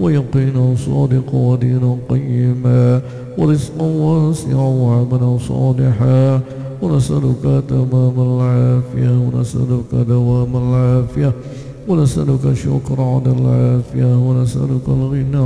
ويقينا صادقا ودينا قيما ورزقا واسعا وعملا صالحا ونسألك تمام العافية ونسألك دوام العافية ونسألك شكر على العافية ونسألك الغنى